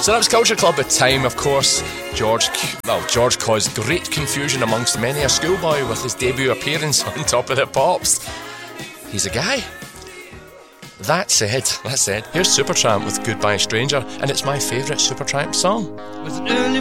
So that was Culture Club at time, of course. George caused great confusion amongst many a schoolboy with his debut appearance on Top of the Pops. He's a guy. That said, here's Supertramp with Goodbye Stranger, and it's my favourite Supertramp song. Was it early